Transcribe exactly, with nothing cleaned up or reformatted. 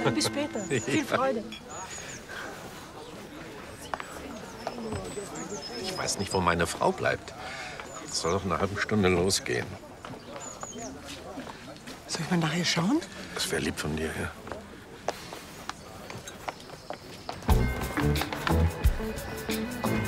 Dann bis später. Ja. Viel Freude. Ich weiß nicht, wo meine Frau bleibt. Es soll doch eine halbe Stunde losgehen. Soll ich mal nachher schauen? Das wäre lieb von dir, ja.